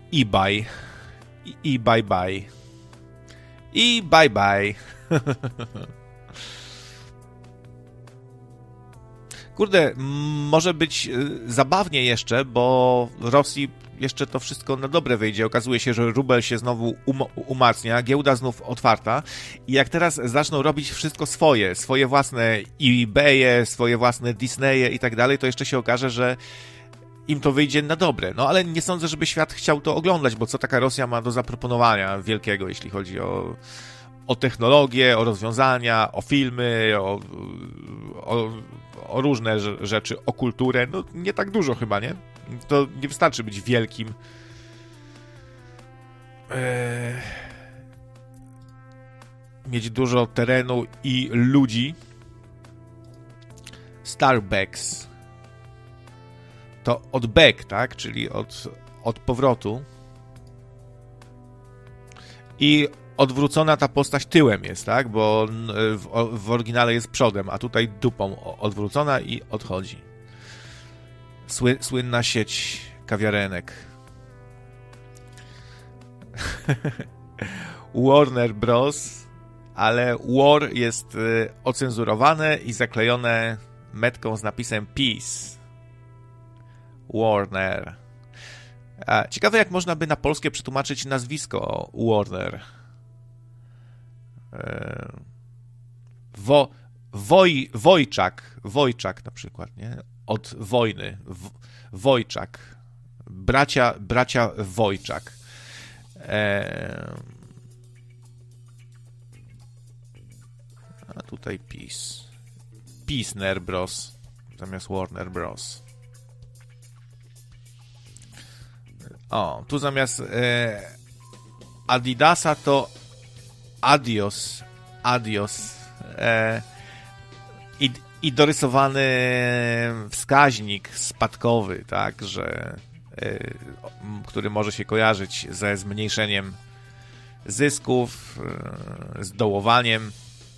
i bye. I bye bye. I bye bye. Kurde, może być zabawnie jeszcze, bo Rosji jeszcze to wszystko na dobre wyjdzie. Okazuje się, że rubel się znowu umacnia, giełda znów otwarta i jak teraz zaczną robić wszystko swoje własne eBaye, swoje własne Disneye i tak dalej, to jeszcze się okaże, że im to wyjdzie na dobre. No ale nie sądzę, żeby świat chciał to oglądać, bo co taka Rosja ma do zaproponowania wielkiego, jeśli chodzi o technologię, o rozwiązania, o filmy, o różne rzeczy, o kulturę. No nie tak dużo chyba, nie? To nie wystarczy być wielkim. Mieć dużo terenu i ludzi. Starbacks. To od back, tak? Czyli od powrotu. I odwrócona ta postać tyłem jest, tak? Bo w oryginale jest przodem, a tutaj dupą odwrócona i odchodzi. Słynna sieć kawiarenek. Warner Bros., ale War jest ocenzurowane i zaklejone metką z napisem Peace. Warner. Ciekawe, jak można by na polskie przetłumaczyć nazwisko Warner. Wojczak na przykład, nie? Od wojny. Wojczak. Bracia Wojczak. A tutaj Peace. Peacener Bros. Zamiast Warner Bros. O, tu zamiast Adidasa to Adios. I dorysowany wskaźnik spadkowy, tak, że który może się kojarzyć ze zmniejszeniem zysków, z dołowaniem.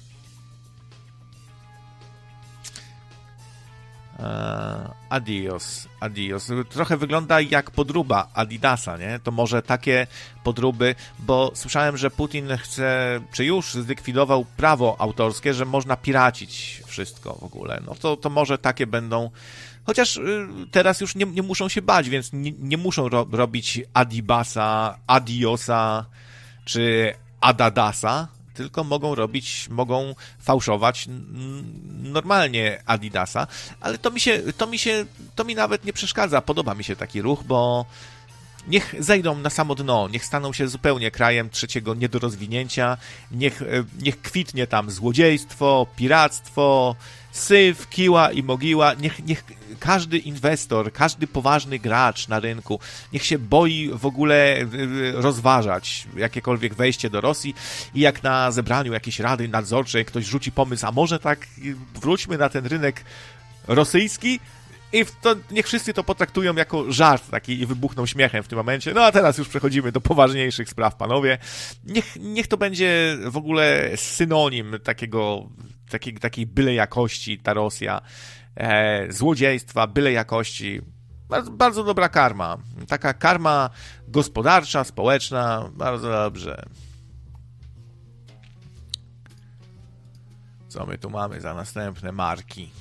Adios. Trochę wygląda jak podróba Adidasa, nie? To może takie podróby, bo słyszałem, że Putin chce, czy już zlikwidował prawo autorskie, że można piracić wszystko w ogóle. No to może takie będą, chociaż teraz już nie muszą się bać, więc nie muszą robić Adibasa, Adiosa, czy Adadasa, tylko mogą fałszować normalnie Adidasa, ale to mi nawet nie przeszkadza. Podoba mi się taki ruch, bo niech zejdą na samo dno, niech staną się zupełnie krajem trzeciego niedorozwinięcia, niech kwitnie tam złodziejstwo, piractwo, syf, kiła i mogiła, niech każdy inwestor, każdy poważny gracz na rynku, niech się boi w ogóle rozważać jakiekolwiek wejście do Rosji i jak na zebraniu jakiejś rady nadzorczej ktoś rzuci pomysł, a może tak wróćmy na ten rynek rosyjski, i niech wszyscy to potraktują jako żart taki i wybuchną śmiechem w tym momencie. No a teraz już przechodzimy do poważniejszych spraw, panowie. Niech to będzie w ogóle synonim takiej byle jakości ta Rosja. Złodziejstwa, byle jakości. Bardzo, bardzo dobra karma. Taka karma gospodarcza, społeczna. Bardzo dobrze. Co my tu mamy za następne marki?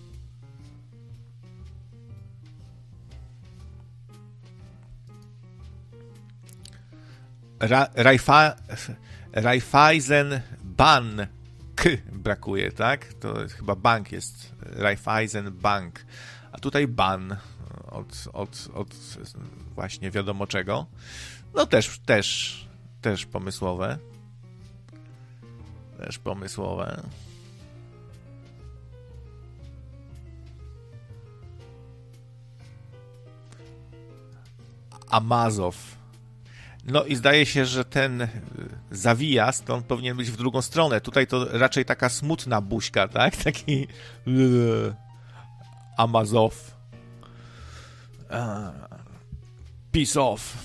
Raiffeisenbank brakuje, tak? To chyba bank jest Raiffeisenbank, a tutaj ban od właśnie wiadomo czego. No też pomysłowe. Też pomysłowe. Amazow. No i zdaje się, że ten zawijazd, on powinien być w drugą stronę. Tutaj to raczej taka smutna buźka, tak? Taki Amazow. Peace off.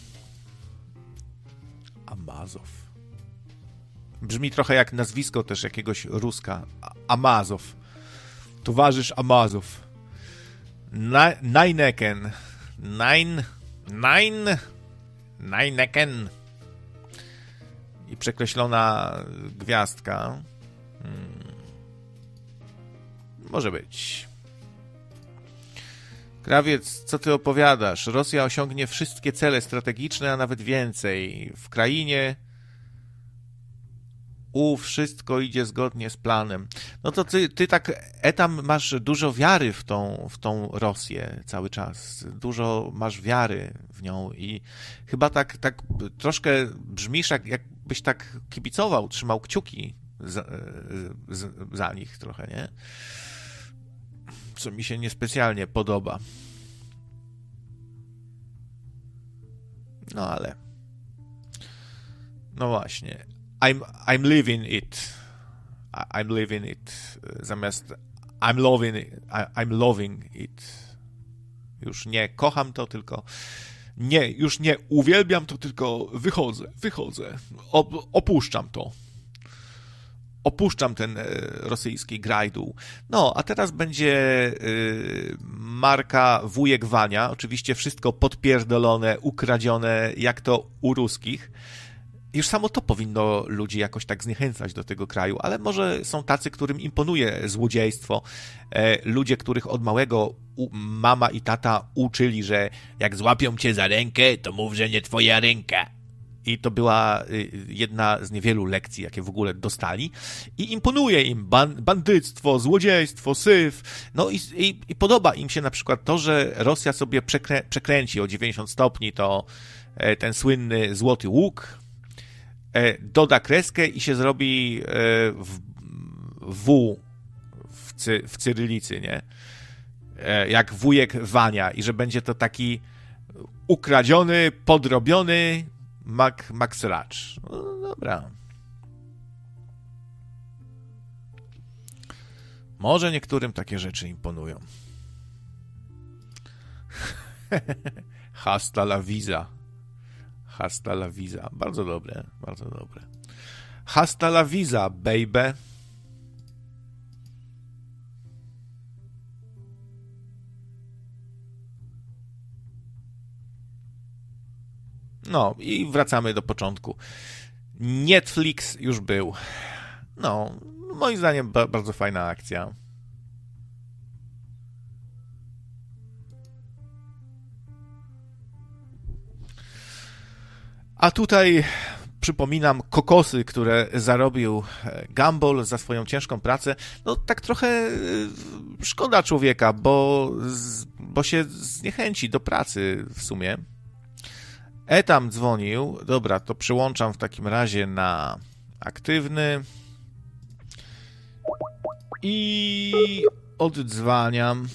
Amazow. Brzmi trochę jak nazwisko też jakiegoś Ruska. Amazow. Towarzysz Amazow. Neineken. Nine. Neineken. I przekreślona gwiazdka. Może być. Krawiec, co ty opowiadasz? Rosja osiągnie wszystkie cele strategiczne, a nawet więcej. W krainie wszystko idzie zgodnie z planem. No to ty tak, Etam, masz dużo wiary w tą Rosję cały czas. Dużo masz wiary w nią i chyba tak troszkę brzmisz, jakbyś tak kibicował, trzymał kciuki za nich trochę, nie? Co mi się niespecjalnie podoba. No ale... No właśnie. I'm living it. I'm living it. Zamiast I'm loving it. Już nie kocham to, tylko już nie uwielbiam to, tylko wychodzę. Opuszczam to. Opuszczam ten rosyjski grajdół. No, a teraz będzie marka Wujek Wania. Oczywiście wszystko podpierdolone, ukradzione, jak to u ruskich. Już samo to powinno ludzi jakoś tak zniechęcać do tego kraju, ale może są tacy, którym imponuje złodziejstwo. Ludzie, których od małego mama i tata uczyli, że jak złapią cię za rękę, to mów, że nie twoja ręka. I to była jedna z niewielu lekcji, jakie w ogóle dostali. I imponuje im bandyctwo, złodziejstwo, syf. No i podoba im się na przykład to, że Rosja sobie przekręci o 90 stopni to ten słynny złoty łuk, doda kreskę i się zrobi w cyrylicy, nie? Jak wujek Wania. I że będzie to taki ukradziony, podrobiony Max Racz. No dobra. Może niektórym takie rzeczy imponują. Hasta la visa. Hasta la visa. Bardzo dobre, bardzo dobre. Hasta la visa, baby. No i wracamy do początku. Netflix już był. No, moim zdaniem bardzo fajna akcja. A tutaj przypominam kokosy, które zarobił Gumball za swoją ciężką pracę. No tak trochę szkoda człowieka, bo się zniechęci do pracy w sumie. Etam dzwonił. Dobra, to przyłączam w takim razie na aktywny. I oddzwaniam.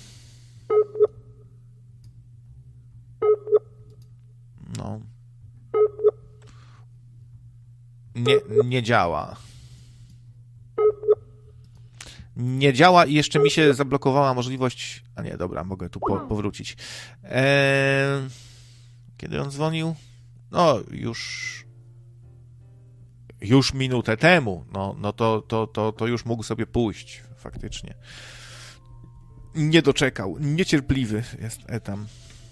No. Nie działa. Nie działa i jeszcze mi się zablokowała możliwość... A nie, dobra, mogę tu powrócić. Kiedy on dzwonił? No, już minutę temu. No to już mógł sobie pójść, faktycznie. Nie doczekał. Niecierpliwy jest Etam.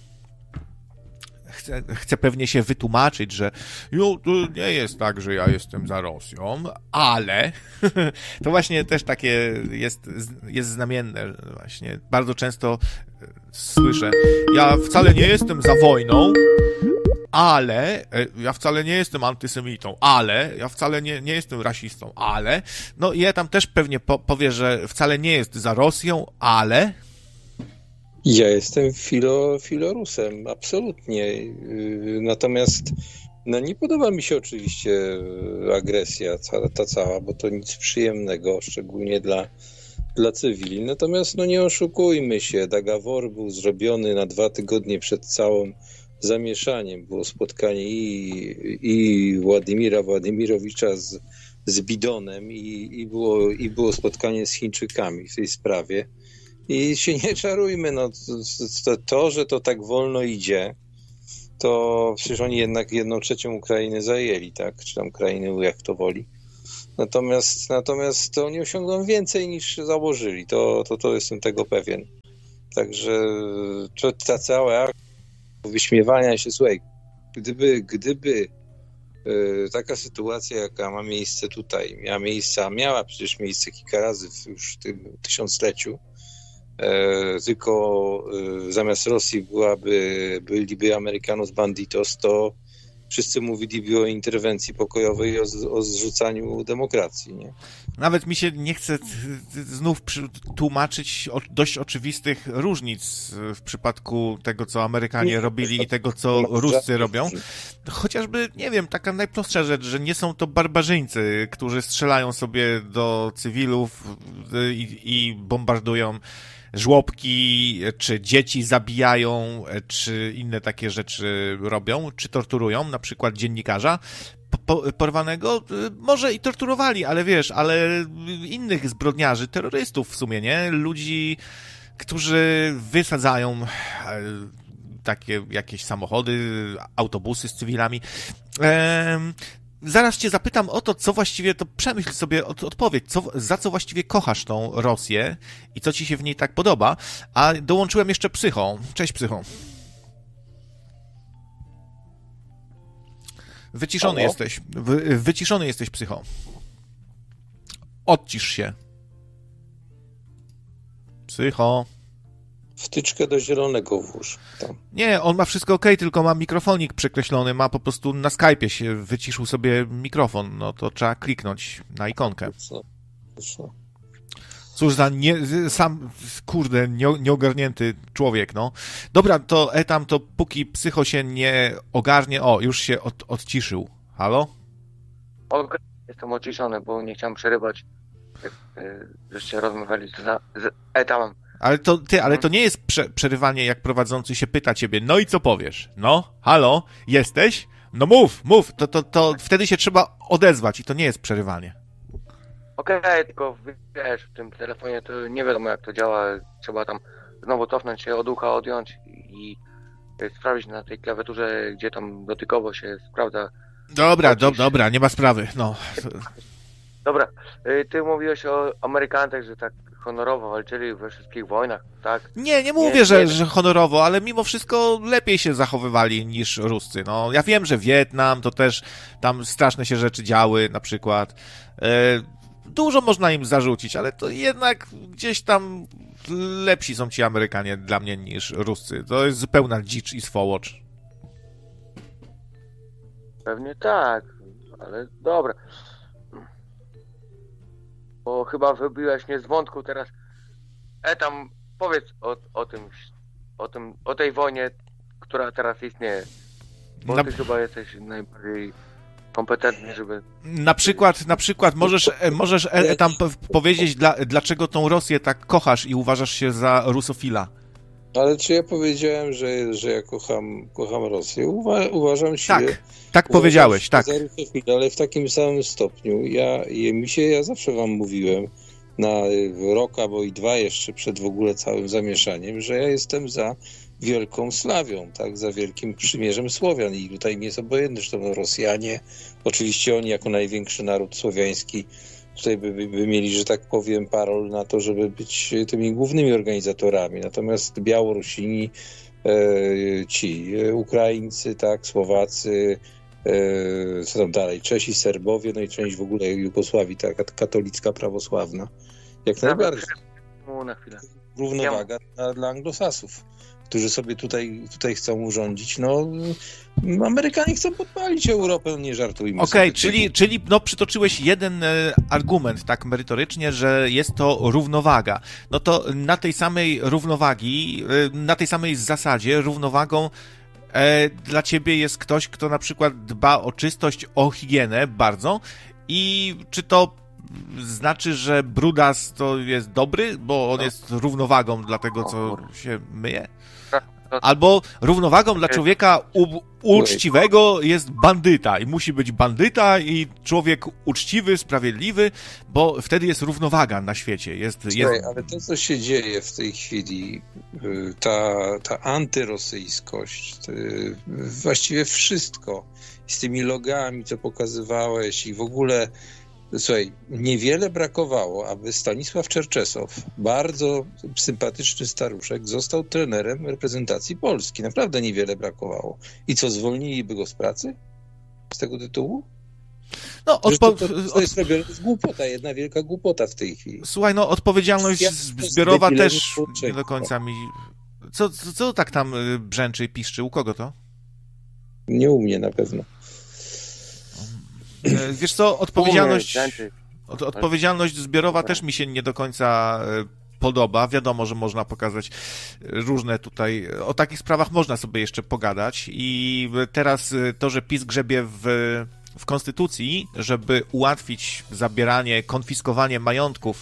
Chce pewnie się wytłumaczyć, że to nie jest tak, że ja jestem za Rosją, ale to właśnie też takie jest znamienne właśnie. Bardzo często słyszę, ja wcale nie jestem za wojną, ale ja wcale nie jestem antysemitą, ale ja wcale nie jestem rasistą, ale no i ja tam też pewnie powie, że wcale nie jest za Rosją, ale... Ja jestem filorusem, absolutnie. Natomiast nie podoba mi się oczywiście agresja ta cała, bo to nic przyjemnego, szczególnie dla cywili. Natomiast nie oszukujmy się, Dagawor był zrobiony na 2 tygodnie przed całym zamieszaniem. Było spotkanie i Władimira Władimirowicza z Bidonem i było spotkanie z Chińczykami w tej sprawie. I się nie czarujmy, to, że to tak wolno idzie, to przecież oni jednak 1/3 Ukrainy zajęli, tak? Czy tam Ukrainy, jak to woli. Natomiast to oni osiągną więcej niż założyli, to jestem tego pewien. Także ta cała akcja wyśmiewania się, słuchaj, Gdyby taka sytuacja, jaka ma miejsce tutaj, miała przecież miejsce kilka razy już w tym tysiącleciu, tylko zamiast Rosji byliby Amerykanos banditos, to wszyscy mówiliby o interwencji pokojowej i o zrzucaniu demokracji, nie? Nawet mi się nie chce znów tłumaczyć dość oczywistych różnic w przypadku tego, co Amerykanie robili i tego, co Ruscy robią. Chociażby, nie wiem, taka najprostsza rzecz, że nie są to barbarzyńcy, którzy strzelają sobie do cywilów i bombardują żłobki, czy dzieci zabijają, czy inne takie rzeczy robią, czy torturują, na przykład dziennikarza porwanego, może i torturowali, ale wiesz, ale innych zbrodniarzy, terrorystów w sumie, nie? Ludzi, którzy wysadzają takie jakieś samochody, autobusy z cywilami. Zaraz cię zapytam o to, co właściwie, to przemyśl sobie, odpowiedź, za co właściwie kochasz tą Rosję i co ci się w niej tak podoba, a dołączyłem jeszcze Psycho. Cześć, Psycho. Wyciszony jesteś. Wyciszony jesteś, Psycho. Odcisz się. Psycho. Wtyczkę do zielonego włóż. Tam. Nie, on ma wszystko okej, tylko ma mikrofonik przekreślony, ma po prostu na Skype'ie się wyciszył sobie mikrofon, no to trzeba kliknąć na ikonkę. Co? Cóż za nieogarnięty człowiek, no. Dobra, to tam, to póki Psycho się nie ogarnie, już się odciszył. Halo? Okej, jestem odciszony, bo nie chciałem przerywać, żeście rozmawiali z etamem. Ale to nie jest przerywanie, jak prowadzący się pyta ciebie, no i co powiesz? No, halo, jesteś? No mów, to wtedy się trzeba odezwać i to nie jest przerywanie. Okej, tylko wiesz, w tym telefonie to nie wiadomo jak to działa, trzeba tam znowu cofnąć się, od ucha odjąć i sprawdzić na tej klawiaturze, gdzie tam dotykowo się sprawdza. Dobra, nie ma sprawy, no. Dobra, ty mówiłeś o Amerykantach, że tak honorowo walczyli we wszystkich wojnach, tak? Nie mówię, że honorowo, ale mimo wszystko lepiej się zachowywali niż Ruscy. No, ja wiem, że Wietnam to też tam straszne się rzeczy działy, na przykład. Dużo można im zarzucić, ale to jednak gdzieś tam lepsi są ci Amerykanie dla mnie niż Ruscy. To jest zupełna dzicz i swołocz. Pewnie tak, ale dobra. Bo chyba wybiłeś mnie z wątku teraz. Tam powiedz o tej wojnie, która teraz istnieje. Bo ty chyba jesteś najbardziej kompetentny, żeby... Na przykład możesz tam powiedzieć, dlaczego tą Rosję tak kochasz i uważasz się za rusofila. Ale czy ja powiedziałem, że ja kocham Rosję? Uważam się... Tak powiedziałeś, tak. Za rusofila, ale w takim samym stopniu. Ja zawsze wam mówiłem, na rok albo i 2 jeszcze przed w ogóle całym zamieszaniem, że ja jestem za wielką Slawią, tak, za wielkim przymierzem Słowian i tutaj mi jest obojętne, że to Rosjanie, oczywiście oni jako największy naród słowiański tutaj by mieli, że tak powiem, parol na to, żeby być tymi głównymi organizatorami, natomiast Białorusini, ci Ukraińcy, tak, Słowacy, co tam dalej, Czesi, Serbowie, no i część w ogóle Jugosławii, taka katolicka, prawosławna, jak najbardziej. Na chwilę. Równowaga dla anglosasów, którzy sobie tutaj chcą urządzić. No, Amerykanie chcą podpalić Europę, nie żartujmy. Okej, czyli przytoczyłeś jeden argument tak merytorycznie, że jest to równowaga. No to na tej samej równowagi, na tej samej zasadzie równowagą dla ciebie jest ktoś, kto na przykład dba o czystość, o higienę bardzo i czy to znaczy, że brudas to jest dobry, bo on jest równowagą dla tego, co się myje? Albo równowagą dla człowieka uczciwego jest bandyta i musi być bandyta i człowiek uczciwy, sprawiedliwy, bo wtedy jest równowaga na świecie. Słuchaj, ale to, co się dzieje w tej chwili, ta antyrosyjskość, właściwie wszystko z tymi logami, co pokazywałeś i w ogóle Słuchaj, niewiele brakowało, aby Stanisław Czerczesow, bardzo sympatyczny staruszek, został trenerem reprezentacji Polski. Naprawdę niewiele brakowało. I co, zwolniliby go z pracy z tego tytułu? No, to jest robione, to jest głupota, jedna wielka głupota w tej chwili. Słuchaj, no odpowiedzialność zbiorowa też nie do końca mi... Co tak tam brzęczy i piszczy? U kogo to? Nie u mnie na pewno. Wiesz co, odpowiedzialność zbiorowa też mi się nie do końca podoba. Wiadomo, że można pokazać różne tutaj... O takich sprawach można sobie jeszcze pogadać i teraz to, że PiS grzebie w konstytucji, żeby ułatwić zabieranie, konfiskowanie majątków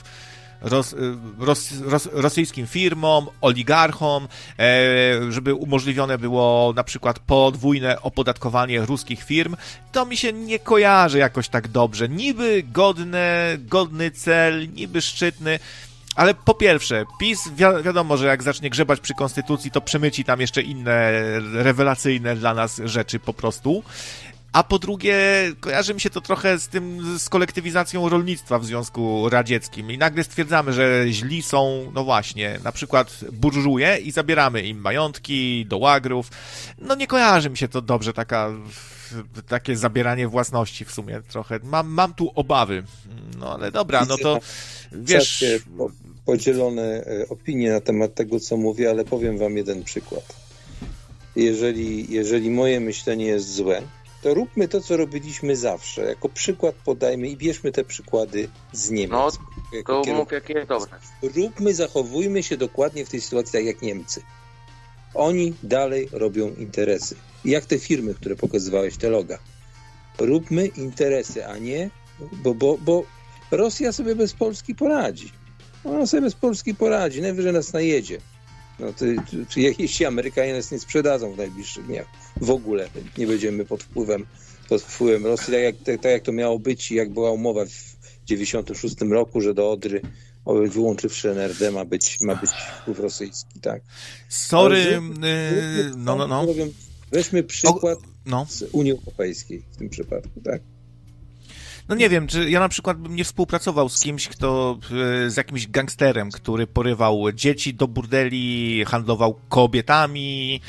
rosyjskim firmom, oligarchom, żeby umożliwione było na przykład podwójne opodatkowanie ruskich firm, to mi się nie kojarzy jakoś tak dobrze. Niby godny cel, niby szczytny, ale po pierwsze, PiS wiadomo, że jak zacznie grzebać przy konstytucji, to przemyci tam jeszcze inne rewelacyjne dla nas rzeczy po prostu. A po drugie, kojarzy mi się to trochę z kolektywizacją rolnictwa w Związku Radzieckim. I nagle stwierdzamy, że źli są, no właśnie, na przykład burżuje i zabieramy im majątki do łagrów. No nie kojarzy mi się to dobrze, takie zabieranie własności w sumie trochę. Mam tu obawy. No ale dobra, no to wiesz... Podzielone opinie na temat tego, co mówię, ale powiem wam jeden przykład. Jeżeli moje myślenie jest złe, to róbmy to, co robiliśmy zawsze. Jako przykład podajmy i bierzmy te przykłady z Niemiec. No, to mów, jakie jest dobre. Zachowujmy się dokładnie w tej sytuacji tak jak Niemcy. Oni dalej robią interesy. Jak te firmy, które pokazywałeś, te loga. Róbmy interesy, a nie... Bo Rosja sobie bez Polski poradzi. Ona sobie bez Polski poradzi. Najwyżej nas najedzie. No jeśli Amerykanie nas nie sprzedadzą w najbliższych dniach, w ogóle nie będziemy pod wpływem Rosji, tak jak to miało być i jak była umowa w 1996 roku, że do Odry, wyłączywszy NRD, ma być wpływ rosyjski, tak? Sorry, no. Weźmy przykład z Unii Europejskiej w tym przypadku, tak? No nie wiem, czy ja na przykład bym nie współpracował z kimś, z jakimś gangsterem, który porywał dzieci do burdeli, handlował kobietami,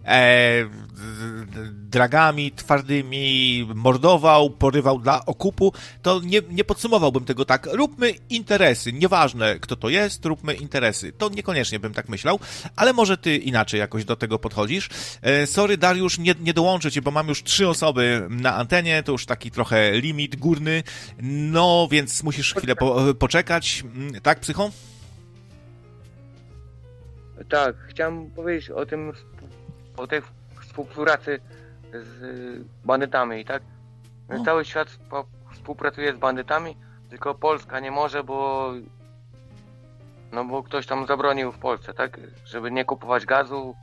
dragami twardymi, mordował, porywał dla okupu, to nie podsumowałbym tego tak. Róbmy interesy, nieważne kto to jest, róbmy interesy. To niekoniecznie bym tak myślał, ale może ty inaczej jakoś do tego podchodzisz. Sorry Dariusz, nie dołączę cię, bo mam już 3 osoby na antenie, to już taki trochę limit górny, no więc musisz chwilę poczekać. Tak, Psycho? Tak, chciałem powiedzieć o tej współpracy z bandytami, tak? Cały świat współpracuje z bandytami, tylko Polska nie może, bo ktoś tam zabronił w Polsce, tak? Żeby nie kupować gazu.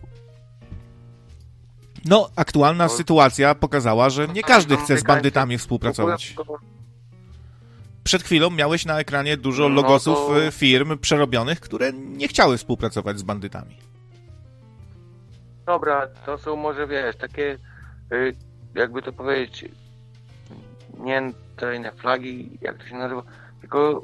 No, aktualna sytuacja pokazała, że nie każdy chce z bandytami współpracować. Przed chwilą miałeś na ekranie dużo logosów firm przerobionych, które nie chciały współpracować z bandytami. Dobra, to są może, wiesz, takie, jakby to powiedzieć, nie tajne flagi, jak to się nazywa, tylko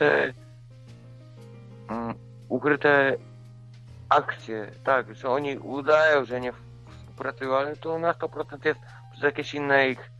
ukryte akcje, tak, że oni udają, że nie współpracują, ale to na 100% jest przez jakieś inne ich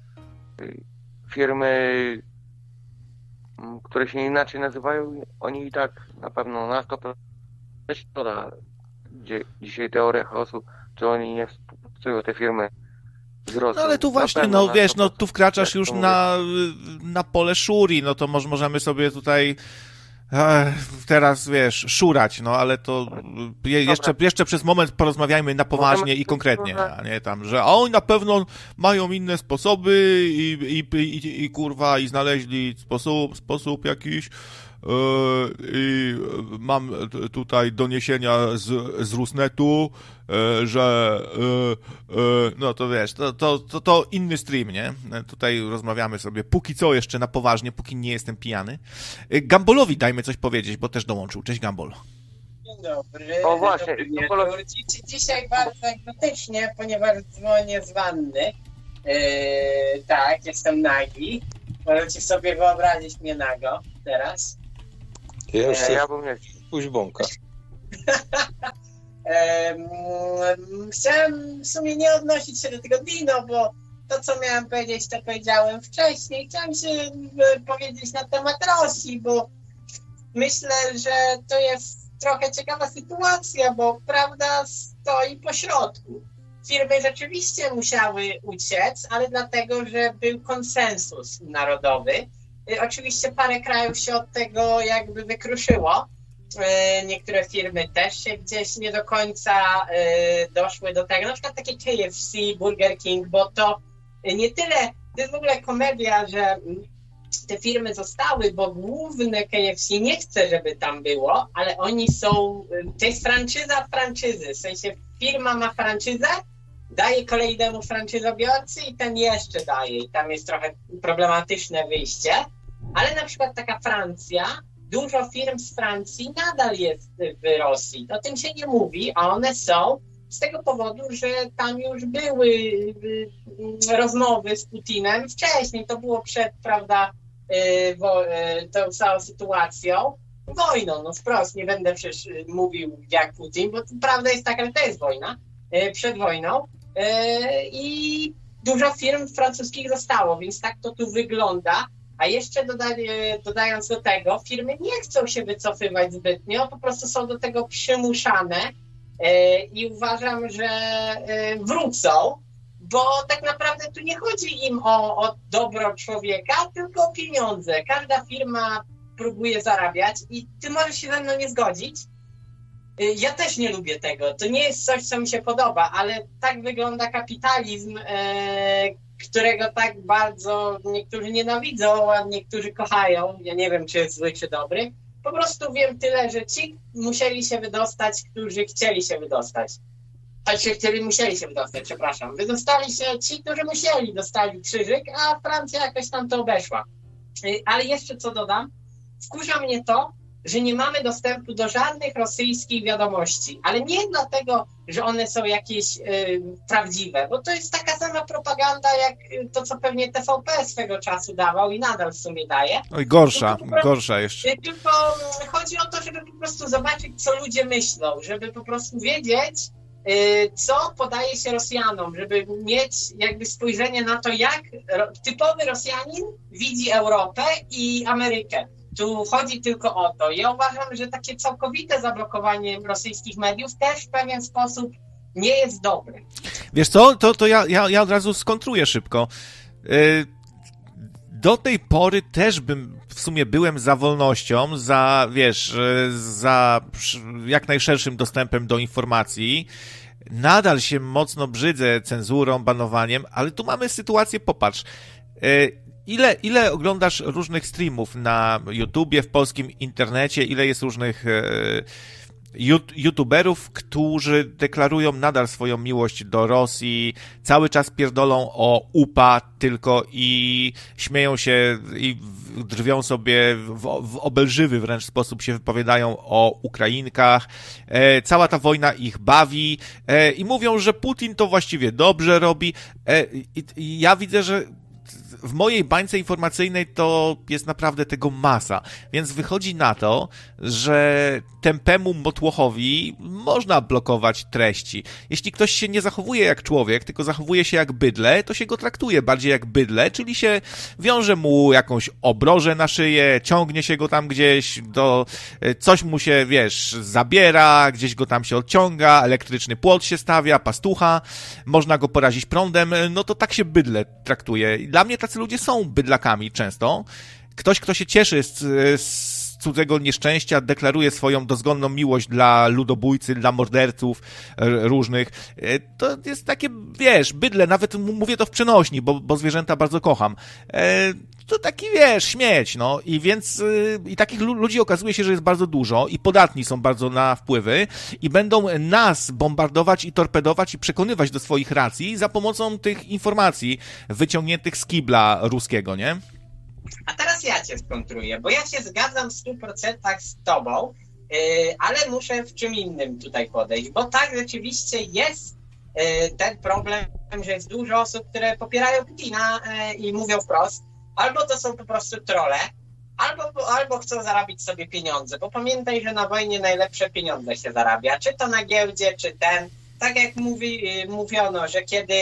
firmy, które się inaczej nazywają, oni i tak na pewno na 100% szkoda dzisiaj teoria chaosu, że oni nie współpracują, te firmy z Rosją. No ale tu właśnie, wiesz, tu wkraczasz już na pole szuri, no to możemy sobie tutaj teraz, wiesz, szurać, no ale to jeszcze przez moment porozmawiajmy na poważnie i konkretnie, a nie tam, że oni na pewno mają inne sposoby i kurwa, i znaleźli sposób jakiś. I mam tutaj doniesienia z Rusnetu, że no to wiesz, to inny stream, nie? Tutaj rozmawiamy sobie póki co jeszcze na poważnie, póki nie jestem pijany. Gambolowi dajmy coś powiedzieć, bo też dołączył. Cześć, Gambol. Dzień dobry. O właśnie. Dzisiaj bardzo egzotycznie, ponieważ dzwonię z wanny. Tak, jestem nagi. Możecie sobie wyobrazić mnie nago teraz. Ja już Ja bym nie. pójść bąka. Chciałem w sumie nie odnosić się do tego Dino, bo to, co miałem powiedzieć, to powiedziałem wcześniej. Chciałem się powiedzieć na temat Rosji, bo myślę, że to jest trochę ciekawa sytuacja, bo prawda stoi po środku. Firmy rzeczywiście musiały uciec, ale dlatego, że był konsensus narodowy. Oczywiście parę krajów się od tego jakby wykruszyło. Niektóre firmy też się gdzieś nie do końca doszły do tego. Na przykład takie KFC, Burger King, bo to nie tyle, to jest w ogóle komedia, że te firmy zostały, bo główne KFC nie chce, żeby tam było, ale oni są, to jest franczyza franczyzy, w sensie firma ma franczyzę, daje kolejnemu franczyzobiorcy i ten jeszcze daje i tam jest trochę problematyczne wyjście, ale na przykład taka Francja, dużo firm z Francji nadal jest w Rosji, o tym się nie mówi, a one są z tego powodu, że tam już były rozmowy z Putinem wcześniej, to było przed, prawda, tą całą sytuacją, wojną, no wprost, nie będę przecież mówił jak Putin, bo prawda jest taka, że to jest wojna, przed wojną i dużo firm francuskich zostało, więc tak to tu wygląda, a jeszcze dodając do tego, firmy nie chcą się wycofywać zbytnio, po prostu są do tego przymuszane i uważam, że wrócą, bo tak naprawdę tu nie chodzi im o dobro człowieka, tylko o pieniądze. Każda firma próbuje zarabiać i ty możesz się ze mną nie zgodzić. Ja też nie lubię tego. To nie jest coś, co mi się podoba, ale tak wygląda kapitalizm, którego tak bardzo niektórzy nienawidzą, a niektórzy kochają. Ja nie wiem, czy jest zły, czy dobry. Po prostu wiem tyle, że ci musieli się wydostać, którzy chcieli się wydostać. Musieli się wydostać, przepraszam. Wydostali się ci, którzy musieli, dostali krzyżyk, a Francja jakoś tam to obeszła. Ale jeszcze co dodam, wkurza mnie to, że nie mamy dostępu do żadnych rosyjskich wiadomości, ale nie dlatego, że one są jakieś prawdziwe, bo to jest taka sama propaganda, jak to, co pewnie TVP swego czasu dawał i nadal w sumie daje. Oj, gorsza jeszcze. Tylko chodzi o to, żeby po prostu zobaczyć, co ludzie myślą, żeby po prostu wiedzieć, co podaje się Rosjanom, żeby mieć jakby spojrzenie na to, jak typowy Rosjanin widzi Europę i Amerykę. Tu chodzi tylko o to. Ja uważam, że takie całkowite zablokowanie rosyjskich mediów też w pewien sposób nie jest dobre. Wiesz co, to ja od razu skontruję szybko. Do tej pory też w sumie byłem za wolnością, za jak najszerszym dostępem do informacji. Nadal się mocno brzydzę cenzurą, banowaniem, ale tu mamy sytuację, popatrz. Ile oglądasz różnych streamów na YouTubie, w polskim internecie, ile jest różnych youtuberów, którzy deklarują nadal swoją miłość do Rosji, cały czas pierdolą o UPA tylko i śmieją się i drwią sobie w obelżywy wręcz sposób się wypowiadają o Ukrainkach. Cała ta wojna ich bawi i mówią, że Putin to właściwie dobrze robi. I ja widzę, że w mojej bańce informacyjnej to jest naprawdę tego masa, więc wychodzi na to, że tępemu motłochowi można blokować treści. Jeśli ktoś się nie zachowuje jak człowiek, tylko zachowuje się jak bydlę, to się go traktuje bardziej jak bydlę, czyli się wiąże mu jakąś obrożę na szyję, ciągnie się go tam gdzieś, coś mu się, zabiera, gdzieś go tam się odciąga, elektryczny płot się stawia, pastucha, można go porazić prądem, no to tak się bydlę traktuje. I dla mnie tacy ludzie są bydlakami często. Ktoś, kto się cieszy z cudzego nieszczęścia, deklaruje swoją dozgonną miłość dla ludobójcy, dla morderców różnych. To jest takie, bydle, nawet mówię to w przenośni, bo zwierzęta bardzo kocham. To taki, śmieć, no. I więc, i takich ludzi okazuje się, że jest bardzo dużo i podatni są bardzo na wpływy i będą nas bombardować i torpedować i przekonywać do swoich racji za pomocą tych informacji wyciągniętych z kibla ruskiego, nie? A teraz ja cię skontruję, bo ja się zgadzam w 100% z tobą, ale muszę w czym innym tutaj podejść, bo tak rzeczywiście jest ten problem, że jest dużo osób, które popierają Putina i mówią wprost, albo to są po prostu trolle, albo chcą zarabiać sobie pieniądze, bo pamiętaj, że na wojnie najlepsze pieniądze się zarabia, czy to na giełdzie, czy tak jak mówiono, że kiedy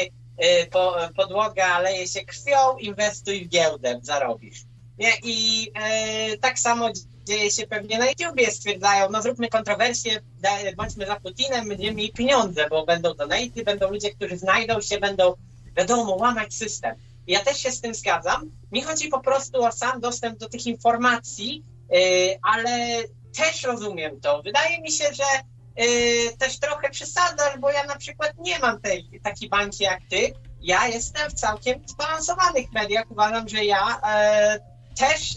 podłoga leje się krwią, inwestuj w giełdę, zarobisz. Nie? I tak samo dzieje się pewnie na YouTubie, stwierdzają, no zróbmy kontrowersję, bądźmy za Putinem, będziemy mieli pieniądze, bo będą donaty, będą ludzie, którzy znajdą się, będą, wiadomo, łamać system. Ja też się z tym zgadzam. Mi chodzi po prostu o sam dostęp do tych informacji, ale też rozumiem to. Wydaje mi się, że też trochę przesadzasz, bo ja na przykład nie mam takiej bańki jak ty. Ja jestem w całkiem zbalansowanych mediach. Uważam, że ja też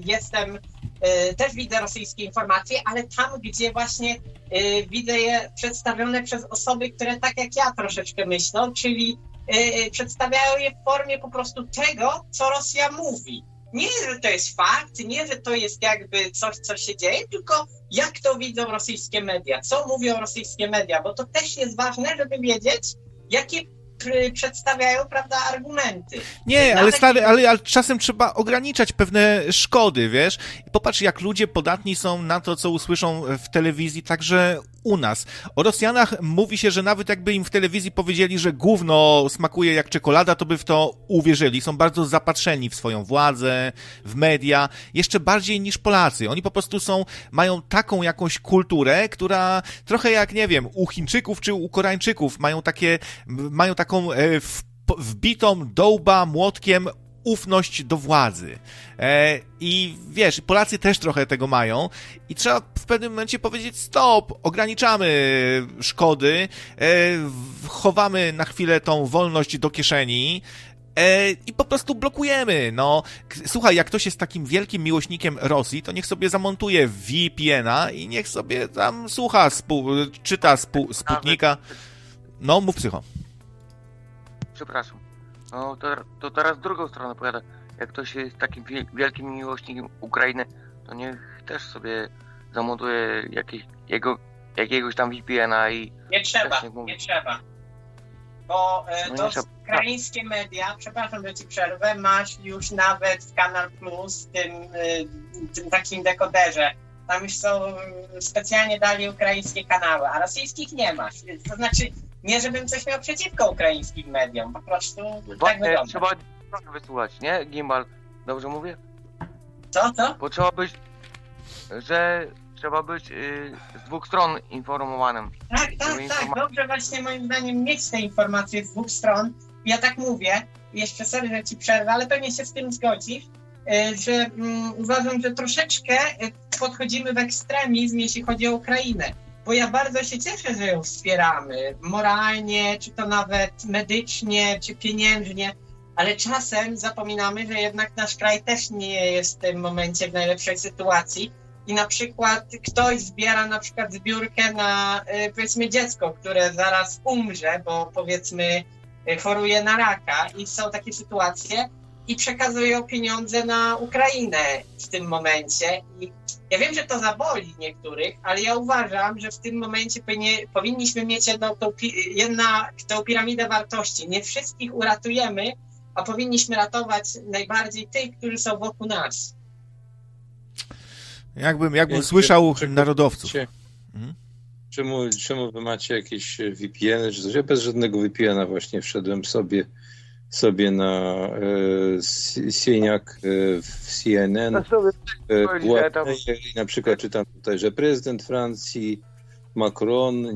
też widzę rosyjskie informacje, ale tam, gdzie właśnie widzę je przedstawione przez osoby, które tak jak ja troszeczkę myślą, czyli przedstawiają je w formie po prostu tego, co Rosja mówi. Nie, że to jest fakt, nie, że to jest jakby coś, co się dzieje, tylko jak to widzą rosyjskie media, co mówią rosyjskie media, bo to też jest ważne, żeby wiedzieć, jakie przedstawiają, prawda, argumenty. Nie, ale stary, ale czasem trzeba ograniczać pewne szkody, wiesz? Popatrz, jak ludzie podatni są na to, co usłyszą w telewizji, także u nas. O Rosjanach mówi się, że nawet jakby im w telewizji powiedzieli, że gówno smakuje jak czekolada, to by w to uwierzyli. Są bardzo zapatrzeni w swoją władzę, w media, jeszcze bardziej niż Polacy. Oni po prostu mają taką jakąś kulturę, która trochę jak, nie wiem, u Chińczyków czy u Koreańczyków mają taką wbitą do łba młotkiem ufność do władzy. I wiesz, Polacy też trochę tego mają i trzeba w pewnym momencie powiedzieć stop, ograniczamy szkody, chowamy na chwilę tą wolność do kieszeni i po prostu blokujemy. No, słuchaj, jak ktoś jest takim wielkim miłośnikiem Rosji, to niech sobie zamontuje VPN-a i niech sobie tam słucha, czyta Sputnika. No, mów Psycho. Przepraszam. No to teraz drugą stronę powiada. Jak ktoś jest takim wielkim miłośnikiem Ukrainy, to niech też sobie zamontuje jakiegoś tam VPN-a i... Nie trzeba. Bo to ukraińskie media, przepraszam, że ci przerwę, masz już nawet w Kanal Plus, tym takim dekoderze. Tam już są specjalnie dali ukraińskie kanały, a rosyjskich nie masz. To znaczy, nie żebym coś miał przeciwko ukraińskim mediom, po prostu tak wygląda. Trzeba wysłuchać, nie? Gimbal, dobrze mówię? Co? Bo trzeba być z dwóch stron informowanym. Tak. Dobrze właśnie moim zdaniem mieć te informacje z dwóch stron. Ja tak mówię, jeszcze sorry, że ci przerwę, ale pewnie się z tym zgodzisz, że uważam, że troszeczkę podchodzimy w ekstremizm, jeśli chodzi o Ukrainę. Bo ja bardzo się cieszę, że ją wspieramy moralnie, czy to nawet medycznie, czy pieniężnie, ale czasem zapominamy, że jednak nasz kraj też nie jest w tym momencie w najlepszej sytuacji i na przykład ktoś zbiera na przykład zbiórkę na powiedzmy dziecko, które zaraz umrze, bo powiedzmy choruje na raka i są takie sytuacje i przekazują pieniądze na Ukrainę w tym momencie. I ja wiem, że to zaboli niektórych, ale ja uważam, że w tym momencie powinniśmy mieć tą piramidę wartości. Nie wszystkich uratujemy, a powinniśmy ratować najbardziej tych, którzy są wokół nas. Jakbym słyszał narodowców. Czemu wy macie jakieś VPN-y czy coś? Ja bez żadnego VPN-a właśnie wszedłem sobie na Sieniak w CNN. I na przykład czytam tutaj, że prezydent Francji Macron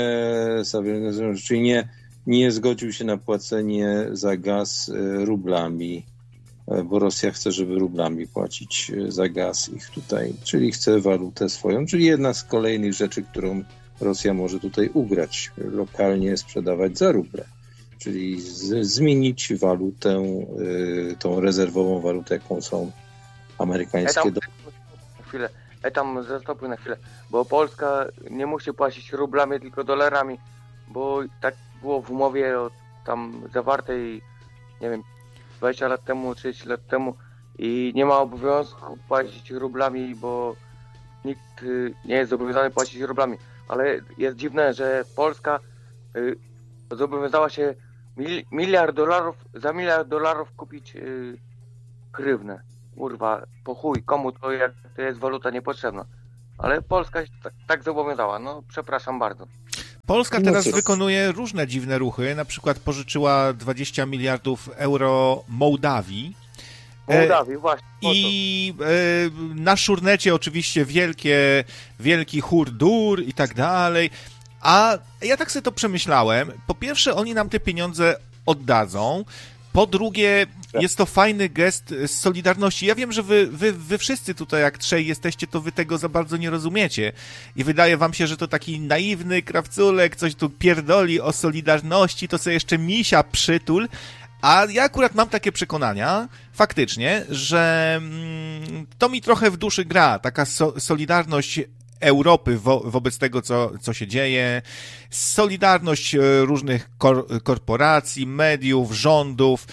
nie zgodził się na płacenie za gaz rublami, bo Rosja chce, żeby rublami płacić za gaz ich tutaj, czyli chce walutę swoją, czyli jedna z kolejnych rzeczy, którą Rosja może tutaj ugrać, lokalnie sprzedawać za ruble. Czyli zmienić walutę, tą rezerwową walutę, jaką są amerykańskie dolary. Tam zastopuj na chwilę, bo Polska nie musi płacić rublami, tylko dolarami, bo tak było w umowie tam zawartej, nie wiem, 20 lat temu, 30 lat temu i nie ma obowiązku płacić rublami, bo nikt nie jest zobowiązany płacić rublami. Ale jest dziwne, że Polska zobowiązała się $1 miliard, za $1 miliard kupić Hrywnę. Kurwa, po chuj, komu to, jak to jest waluta niepotrzebna. Ale Polska się tak zobowiązała, no przepraszam bardzo. Polska teraz wykonuje różne dziwne ruchy, na przykład pożyczyła 20 miliardów euro Mołdawii. Mołdawii, właśnie. I na Szurnecie oczywiście wielki hurdur i tak dalej. A ja tak sobie to przemyślałem. Po pierwsze, oni nam te pieniądze oddadzą. Po drugie, jest to fajny gest solidarności. Ja wiem, że wy wszyscy tutaj, jak trzej jesteście, to wy tego za bardzo nie rozumiecie. I wydaje wam się, że to taki naiwny krawculek coś tu pierdoli o solidarności, to sobie jeszcze misia przytul. A ja akurat mam takie przekonania, faktycznie, że to mi trochę w duszy gra, taka solidarność Europy wobec tego, co się dzieje, solidarność różnych korporacji, mediów, rządów.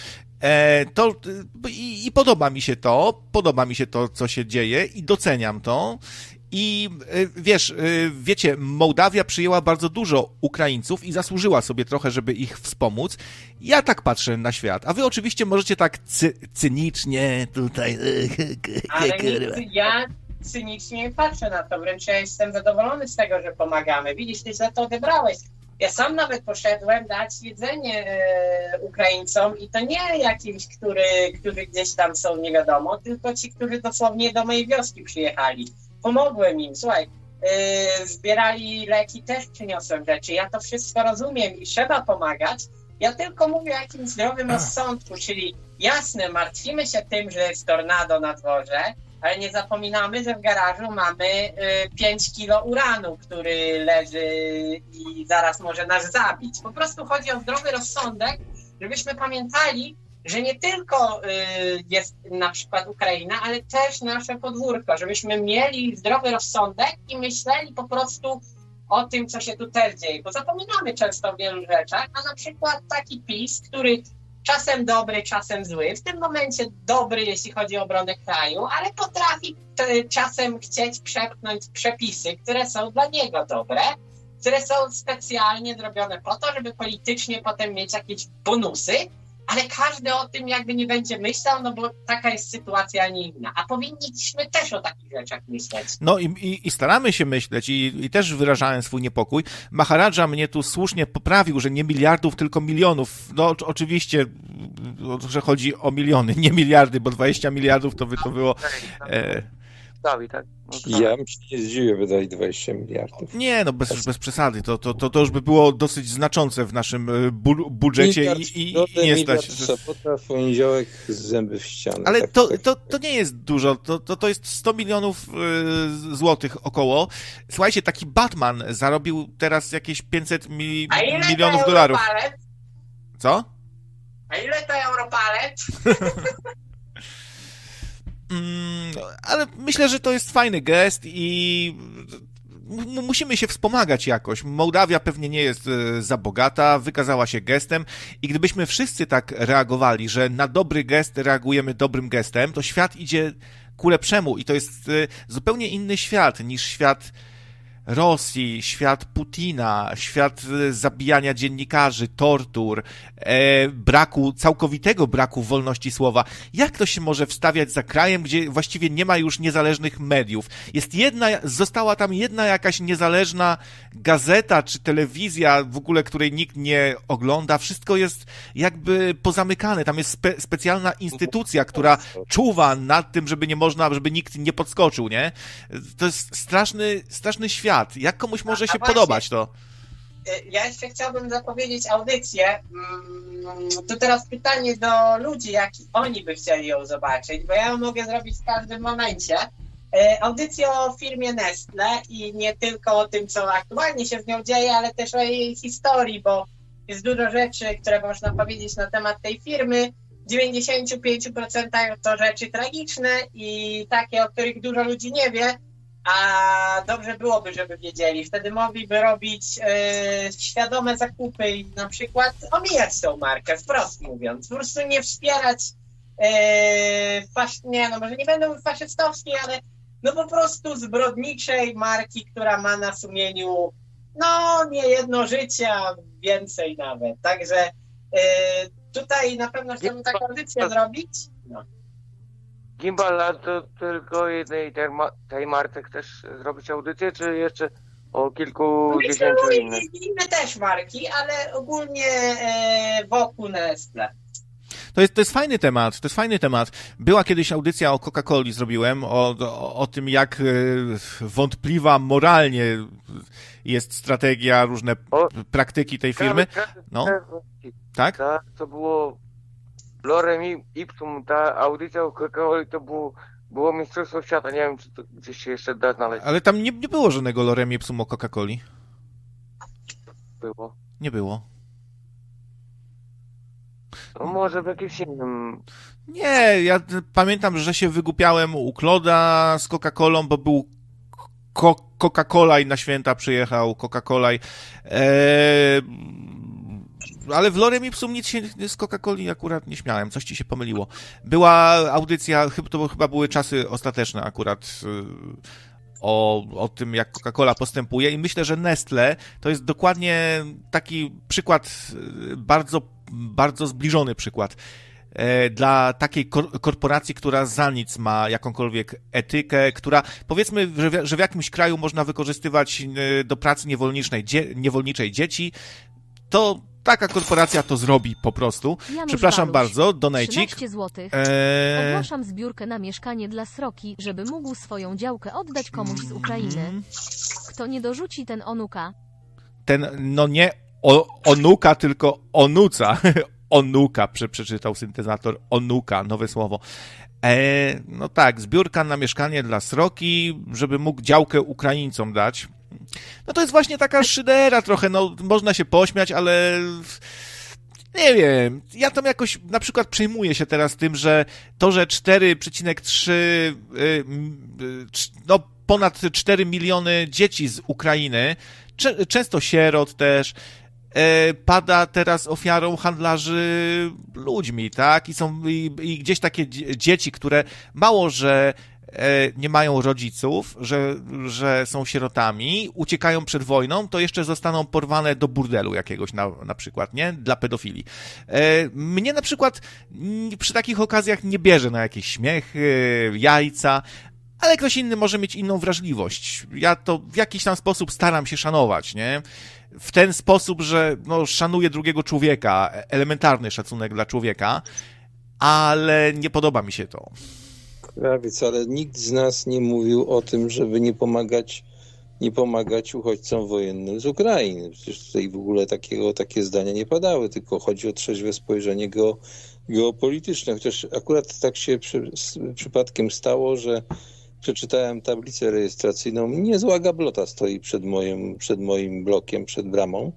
I podoba mi się to, co się dzieje i doceniam to. I wiecie, Mołdawia przyjęła bardzo dużo Ukraińców i zasłużyła sobie trochę, żeby ich wspomóc. Ja tak patrzę na świat, a wy oczywiście możecie tak cynicznie tutaj... Ale ja cynicznie patrzę na to, wręcz ja jestem zadowolony z tego, że pomagamy. Widzisz, ty za to odebrałeś. Ja sam nawet poszedłem dać jedzenie Ukraińcom i to nie jakimś, którzy gdzieś tam są nie wiadomo, tylko ci, którzy dosłownie do mojej wioski przyjechali. Pomogłem im, słuchaj, zbierali leki, też przyniosłem rzeczy. Ja to wszystko rozumiem i trzeba pomagać. Ja tylko mówię o jakimś zdrowym rozsądku, czyli jasne, martwimy się tym, że jest tornado na dworze, ale nie zapominamy, że w garażu mamy 5 kilo uranu, który leży i zaraz może nas zabić. Po prostu chodzi o zdrowy rozsądek, żebyśmy pamiętali, że nie tylko jest na przykład Ukraina, ale też nasze podwórko, żebyśmy mieli zdrowy rozsądek i myśleli po prostu o tym, co się tu też dzieje, bo zapominamy często o wielu rzeczach, a na przykład taki PiS, który czasem dobry, czasem zły, w tym momencie dobry, jeśli chodzi o obronę kraju, ale potrafi czasem chcieć przepchnąć przepisy, które są dla niego dobre, które są specjalnie zrobione po to, żeby politycznie potem mieć jakieś bonusy, ale każdy o tym jakby nie będzie myślał, no bo taka jest sytuacja, a nie inna. A powinniśmy też o takich rzeczach myśleć. No i staramy się myśleć i też wyrażałem swój niepokój. Maharadża mnie tu słusznie poprawił, że nie miliardów, tylko milionów. No oczywiście, że chodzi o miliony, nie miliardy, bo 20 miliardów to by to było... Tak? Ja bym się nie zdziwił, wydali 20 miliardów. Nie, no bez przesady. To już by było dosyć znaczące w naszym budżecie i nie stać. Sobota, w poniedziałek zęby w ścianę. Ale to nie jest dużo. To jest 100 milionów złotych około. Słuchajcie, taki Batman zarobił teraz jakieś 500 milionów dolarów. Europalet? Co? A ile to Europalet? Ale myślę, że to jest fajny gest i musimy się wspomagać jakoś. Mołdawia pewnie nie jest za bogata, wykazała się gestem i gdybyśmy wszyscy tak reagowali, że na dobry gest reagujemy dobrym gestem, to świat idzie ku lepszemu i to jest zupełnie inny świat niż świat Rosji, świat Putina, świat zabijania dziennikarzy, tortur, całkowitego braku wolności słowa. Jak to się może wstawiać za krajem, gdzie właściwie nie ma już niezależnych mediów? Została tam jedna jakaś niezależna gazeta czy telewizja, w ogóle której nikt nie ogląda. Wszystko jest jakby pozamykane. Tam jest specjalna instytucja, która czuwa nad tym, żeby nikt nie podskoczył, nie? To jest straszny świat. Jak komuś może się podobać to? Ja jeszcze chciałbym zapowiedzieć audycję. To teraz pytanie do ludzi, jaki oni by chcieli ją zobaczyć, bo ja ją mogę zrobić w każdym momencie. Audycję o firmie Nestle i nie tylko o tym, co aktualnie się z nią dzieje, ale też o jej historii, bo jest dużo rzeczy, które można powiedzieć na temat tej firmy. W 95% to rzeczy tragiczne i takie, o których dużo ludzi nie wie, a dobrze byłoby, żeby wiedzieli. Wtedy mogliby robić świadome zakupy i na przykład omijać tą markę, wprost mówiąc. Po prostu nie wspierać może nie będą faszystowskiej, ale no po prostu zbrodniczej marki, która ma na sumieniu nie jedno życie, a więcej nawet. Także tutaj na pewno chciałbym taką audycję zrobić. Gimbal, a to tylko jednej tej marce chcesz zrobić audycję, czy jeszcze o kilkudziesięciu Myślę, innych? inne też marki, ale ogólnie wokół Nestle. To jest fajny temat, to jest fajny temat. Była kiedyś audycja o Coca-Coli zrobiłem, o tym, jak wątpliwa moralnie jest strategia, różne praktyki tej firmy. No, tak? To było Lorem Ipsum, ta audycja o Coca-Coli to było Mistrzostwo Świata, nie wiem, czy to gdzieś się jeszcze da znaleźć. Ale tam nie było żadnego Lorem Ipsum o Coca-Coli. Było. Nie było. No może w jakimś innym... Nie, ja pamiętam, że się wygłupiałem u Kloda z Coca-Colą, bo był Coca-Cola i na święta przyjechał Coca-Cola. Ale w Lorem Ipsum nic się z Coca-Coli akurat nie śmiałem, coś ci się pomyliło. Była audycja, to chyba były czasy ostateczne akurat, o tym, jak Coca-Cola postępuje i myślę, że Nestle to jest dokładnie taki przykład, bardzo, bardzo zbliżony przykład dla takiej korporacji, która za nic ma jakąkolwiek etykę, która powiedzmy, że w jakimś kraju można wykorzystywać do pracy niewolniczej dzieci, to taka korporacja to zrobi po prostu. Janusz Przepraszam Baluś, bardzo, donajcik. 13 złotych. Ogłaszam zbiórkę na mieszkanie dla Sroki, żeby mógł swoją działkę oddać komuś z Ukrainy. Kto nie dorzuci, ten onuka. No nie onuka, tylko onuca. Onuka, przeczytał syntezator. Onuka, nowe słowo. No tak, zbiórka na mieszkanie dla Sroki, żeby mógł działkę Ukraińcom dać. No to jest właśnie taka szydera trochę, no można się pośmiać, ale nie wiem, ja tam jakoś na przykład przejmuję się teraz tym, że to, że 4,3 no ponad 4 miliony dzieci z Ukrainy, często sierot też, pada teraz ofiarą handlarzy ludźmi, tak? I gdzieś takie dzieci, które mało, że nie mają rodziców, że są sierotami, uciekają przed wojną, to jeszcze zostaną porwane do burdelu jakiegoś na przykład, nie? Dla pedofilii. Mnie na przykład przy takich okazjach nie bierze na jakieś śmiechy, jajca, ale ktoś inny może mieć inną wrażliwość. Ja to w jakiś tam sposób staram się szanować, nie? W ten sposób, że no, szanuję drugiego człowieka, elementarny szacunek dla człowieka, ale nie podoba mi się to. Krawiec, ale nikt z nas nie mówił o tym, żeby nie pomagać uchodźcom wojennym z Ukrainy. Przecież tutaj w ogóle takie zdania nie padały, tylko chodzi o trzeźwe spojrzenie geopolityczne. Chociaż akurat tak się przypadkiem stało, że przeczytałem tablicę rejestracyjną. Niezła gablota stoi przed moim blokiem, przed bramą.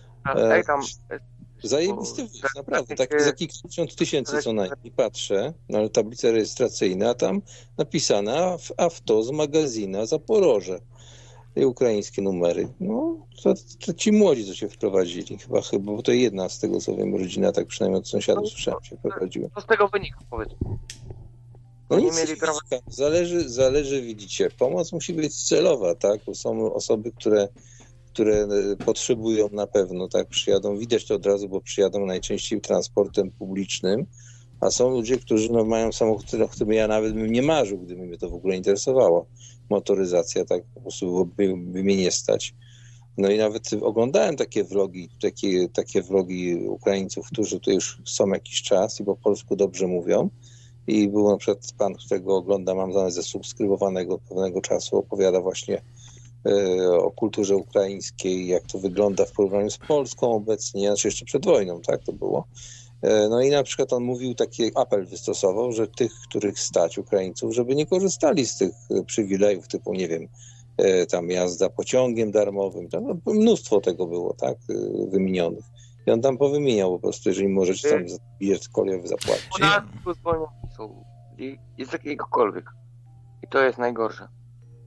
Zajebisty wóz, naprawdę, taki za kilkadziesiąt tysięcy co najmniej. Patrzę na tablicę rejestracyjną, a tam napisana w Avto z magazyna Zaporoże. I ukraińskie numery. No, to ci młodzi, co się wprowadzili. Chyba, bo to jedna z tego, co wiem, rodzina, tak przynajmniej od sąsiadów słyszałem, się wprowadziła. Co z tego wynika, powiedz? No nic nie wynika. Zależy, widzicie, pomoc musi być celowa, tak? Bo są osoby, które potrzebują na pewno, tak, przyjadą, widać to od razu, bo przyjadą najczęściej transportem publicznym, a są ludzie, którzy mają samochód, o którym ja nawet bym nie marzył, gdyby mnie to w ogóle interesowało, motoryzacja, tak, po prostu by mnie nie stać. No i nawet oglądałem takie vlogi Ukraińców, którzy tu już są jakiś czas i po polsku dobrze mówią. I był na przykład pan, którego oglądam, mam zasubskrybowanego od pewnego czasu, opowiada właśnie o kulturze ukraińskiej, jak to wygląda w porównaniu z Polską obecnie, znaczy jeszcze przed wojną, tak to było. No i na przykład on mówił, taki apel wystosował, że tych, których stać Ukraińców, żeby nie korzystali z tych przywilejów typu, nie wiem, tam jazda pociągiem darmowym, tam mnóstwo tego było, tak, wymienionych. I on tam powymieniał po prostu, jeżeli możecie tam bilet kolejowy zapłacić. Podatku zwolnione są. Jest jakiegokolwiek. I to jest najgorsze.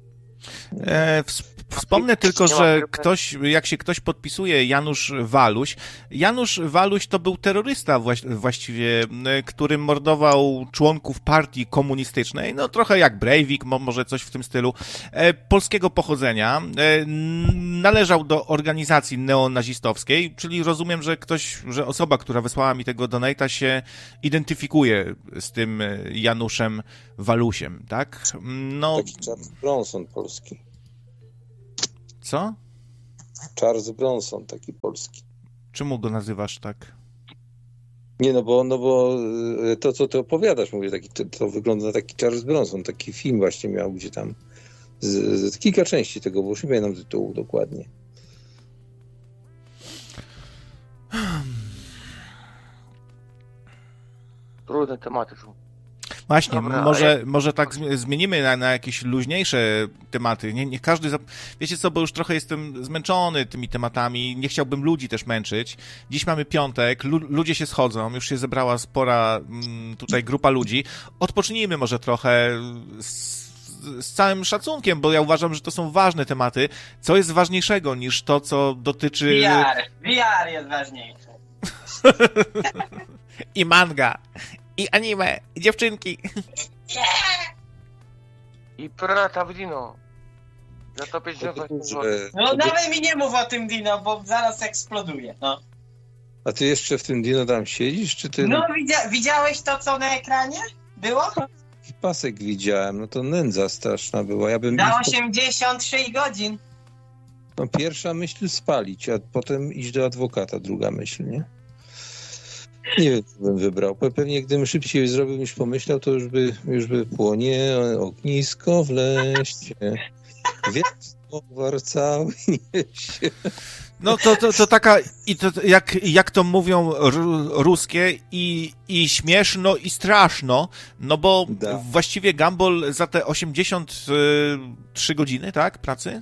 Wspomnę tylko, że jak się ktoś podpisuje Janusz Waluś to był terrorysta właściwie, który mordował członków partii komunistycznej, no trochę jak Breivik, może coś w tym stylu, polskiego pochodzenia. Należał do organizacji neonazistowskiej, czyli rozumiem, że osoba, która wysłała mi tego donate'a, się identyfikuje z tym Januszem Walusiem, tak? No... Taki Charles Bronson polski. Co? Charles Bronson, taki polski. Czemu go nazywasz tak? Nie, no bo to, co ty opowiadasz, mówię, to wygląda na taki Charles Bronson, taki film właśnie miał, gdzie tam kilka części tego, bo już nie pamiętam tytułu dokładnie. Trudne tematy są. Właśnie, Dobra, może tak zmienimy na jakieś luźniejsze tematy. Nie każdy... Wiecie co, bo już trochę jestem zmęczony tymi tematami. Nie chciałbym ludzi też męczyć. Dziś mamy piątek, ludzie się schodzą, już się zebrała spora tutaj grupa ludzi. Odpocznijmy może trochę z całym szacunkiem, bo ja uważam, że to są ważne tematy. Co jest ważniejszego niż to, co dotyczy... VR jest ważniejszy. I manga. I anime, i dziewczynki. I prata w Dino. Zatopić się No nawet mi nie mów o tym Dino, bo zaraz eksploduje. No. A ty jeszcze w tym Dino tam siedzisz, czy ty... No widziałeś to, co na ekranie było? Pasek widziałem, no to nędza straszna była. Ja bym... Na 86 godzin. No pierwsza myśl spalić, a potem iść do adwokata, druga myśl, nie? Nie wiem, co bym wybrał. Pewnie gdybym szybciej zrobił niż pomyślał, to już by płonie ognisko w lesie. Wiatr cały niesie. No to taka, i to jak to mówią ruskie, i śmieszno, i straszno, no bo właściwie Gumball za te 83 godziny, tak, pracy?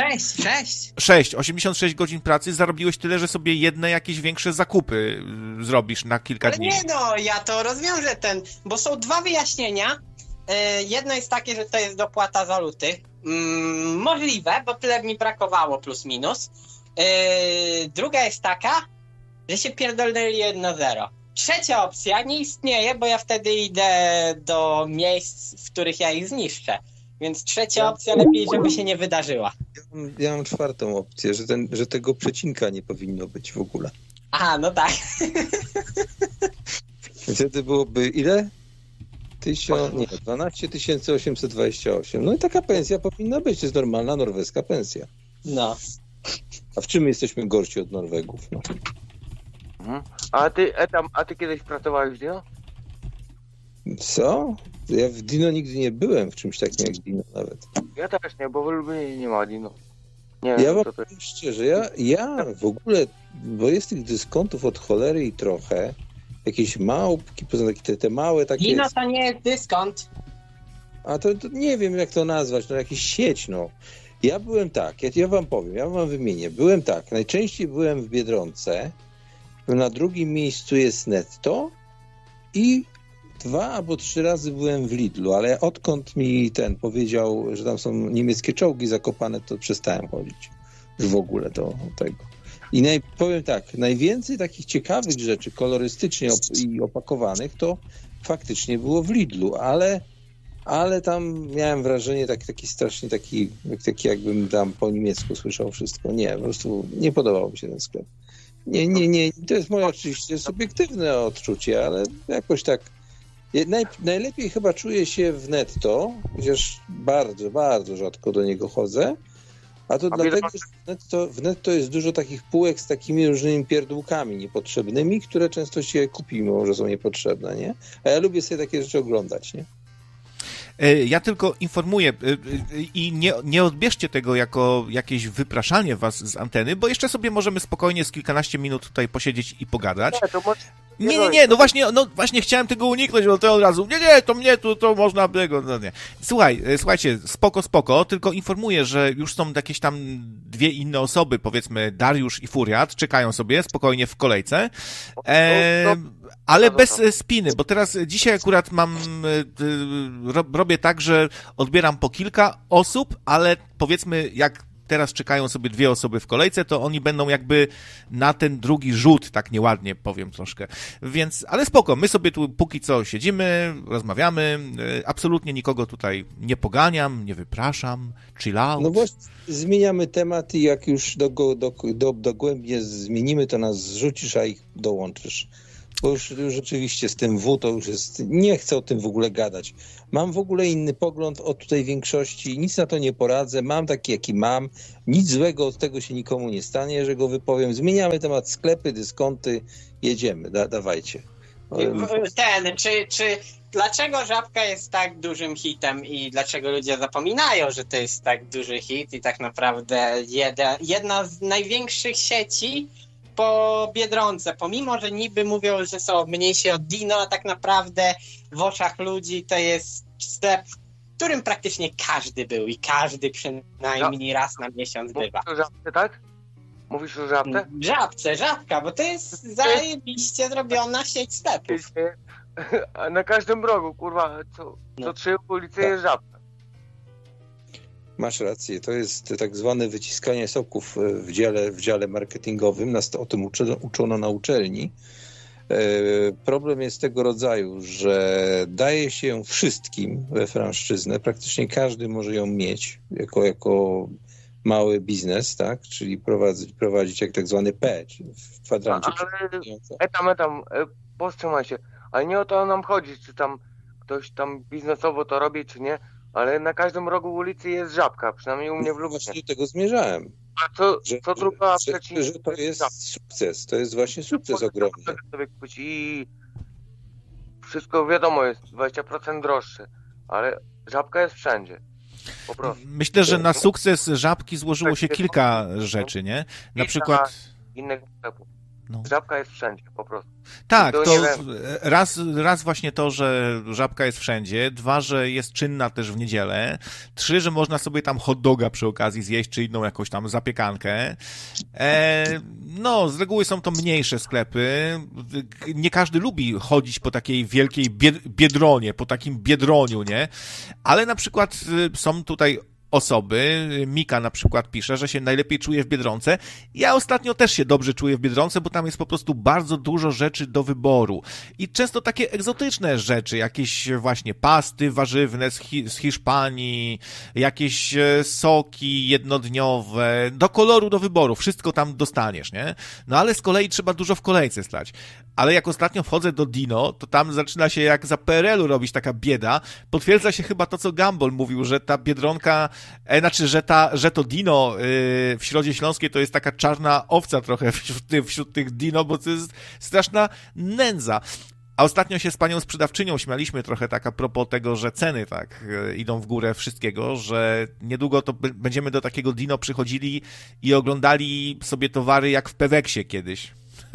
86 godzin pracy zarobiłeś tyle, że sobie jedne jakieś większe zakupy zrobisz na kilka dni. Nie no, ja to rozwiążę bo są dwa wyjaśnienia. Jedno jest takie, że to jest dopłata za luty. Możliwe, bo tyle mi brakowało plus minus. Druga jest taka, że się pierdolnęli 1-0. Trzecia opcja nie istnieje, bo ja wtedy idę do miejsc, w których ja ich zniszczę. Więc trzecia opcja lepiej, żeby się nie wydarzyła. Ja mam czwartą opcję, że tego przecinka nie powinno być w ogóle. Aha, no tak. Wtedy byłoby ile? 12 828. No i taka pensja powinna być. To jest normalna norweska pensja. No. A w czym jesteśmy gorsi od Norwegów? No. A ty kiedyś pracowałeś w Dino? Co? Ja w Dino nigdy nie byłem w czymś takim jak Dino nawet. Ja też nie, bo w Lublinie nie ma Dino. Nie ja wiem, wam co to jest. powiem szczerze, ja w ogóle, bo jest tych dyskontów od cholery i trochę, jakieś małpki, poza te małe takie... Dino to nie jest dyskont. A to nie wiem jak to nazwać, no jakiś sieć, no. Ja byłem tak, ja wam powiem, ja wam wymienię. Byłem tak, najczęściej byłem w Biedronce, na drugim miejscu jest Netto i 2 albo 3 razy byłem w Lidlu, ale odkąd mi powiedział, że tam są niemieckie czołgi zakopane, to przestałem chodzić już w ogóle do tego. I powiem tak, najwięcej takich ciekawych rzeczy kolorystycznie i opakowanych to faktycznie było w Lidlu, ale tam miałem wrażenie taki strasznie taki jakbym tam po niemiecku słyszał wszystko. Nie, po prostu nie podobał mi się ten sklep. Nie, to jest moje oczywiście subiektywne odczucie, ale jakoś tak najlepiej chyba czuję się w Netto, chociaż bardzo, bardzo rzadko do niego chodzę, a to dlatego, że w Netto jest dużo takich półek z takimi różnymi pierdółkami niepotrzebnymi, które często się kupi, mimo że są niepotrzebne, nie? A ja lubię sobie takie rzeczy oglądać, nie? Ja tylko informuję i nie odbierzcie tego jako jakieś wypraszanie was z anteny, bo jeszcze sobie możemy spokojnie z kilkanaście minut tutaj posiedzieć i pogadać. Nie, no właśnie chciałem tego uniknąć, bo to od razu, to mnie, to można tego, no nie. Słuchajcie, spoko, tylko informuję, że już są jakieś tam 2 inne osoby, powiedzmy Dariusz i Furiat, czekają sobie spokojnie w kolejce. Ale No, bez spiny, bo teraz dzisiaj akurat robię tak, że odbieram po kilka osób, ale powiedzmy, jak teraz czekają sobie 2 osoby w kolejce, to oni będą jakby na ten drugi rzut, tak nieładnie powiem troszkę. Więc, ale spoko, my sobie tu póki co siedzimy, rozmawiamy, absolutnie nikogo tutaj nie poganiam, nie wypraszam, chill out. No właśnie, zmieniamy temat i jak już dogłębnie zmienimy, to nas zrzucisz, a ich dołączysz. Bo już rzeczywiście z tym to już jest... Nie chcę o tym w ogóle gadać. Mam w ogóle inny pogląd od tutaj większości, nic na to nie poradzę, mam taki, jaki mam. Nic złego od tego się nikomu nie stanie, że go wypowiem. Zmieniamy temat, sklepy, dyskonty, jedziemy, dawajcie. Dlaczego Żabka jest tak dużym hitem i dlaczego ludzie zapominają, że to jest tak duży hit i tak naprawdę jedna z największych sieci po Biedronce, pomimo, że niby mówią, że są mniejsi od Dino, a tak naprawdę w oczach ludzi to jest sklep, w którym praktycznie każdy był i każdy przynajmniej raz na miesiąc bywa. Mówisz o Żabce, tak? Mówisz o Żabce? Żabka, bo to jest zajebiście zrobiona sieć sklepów. A na każdym rogu, kurwa, co 3 ulice jest Żabka. Masz rację, to jest tak zwane wyciskanie soków w dziale marketingowym. Nas o tym uczono na uczelni. Problem jest tego rodzaju, że daje się wszystkim we franszczyznę, praktycznie każdy może ją mieć jako mały biznes, tak? Czyli prowadzić jak tak zwany P w kwadrancie. Powstrzymaj się. Ale nie o to nam chodzi, czy tam ktoś tam biznesowo to robi, czy nie, ale na każdym rogu ulicy jest Żabka, przynajmniej u mnie w Lublinie. Właśnie do tego zmierzałem. A co druga że to jest sukces, to jest właśnie sukces ogromny. I wszystko wiadomo jest 20% droższe, ale Żabka jest wszędzie. Po prostu. Myślę, że na sukces Żabki złożyło się kilka rzeczy, nie? Na przykład... Innego sklepu. No. Żabka jest wszędzie, po prostu. Tak, to raz właśnie to, że Żabka jest wszędzie, 2, że jest czynna też w niedzielę, 3, że można sobie tam hot doga przy okazji zjeść, czy inną jakąś tam zapiekankę. No, z reguły są to mniejsze sklepy. Nie każdy lubi chodzić po takiej wielkiej biedronie, po takim biedroniu, nie? Ale na przykład są tutaj osoby, Mika na przykład pisze, że się najlepiej czuje w Biedronce. Ja ostatnio też się dobrze czuję w Biedronce, bo tam jest po prostu bardzo dużo rzeczy do wyboru. I często takie egzotyczne rzeczy, jakieś właśnie pasty warzywne z Hiszpanii, jakieś soki jednodniowe, do koloru, do wyboru, wszystko tam dostaniesz, nie? No ale z kolei trzeba dużo w kolejce stać. Ale jak ostatnio wchodzę do Dino, to tam zaczyna się jak za PRL-u robić taka bieda. Potwierdza się chyba to, co Gumball mówił, że ta Biedronka, że to Dino w Środzie Śląskiej to jest taka czarna owca trochę wśród tych Dino, bo to jest straszna nędza. A ostatnio się z panią sprzedawczynią śmialiśmy trochę tak a propos tego, że ceny tak idą w górę wszystkiego, że niedługo to będziemy do takiego Dino przychodzili i oglądali sobie towary jak w Peweksie kiedyś.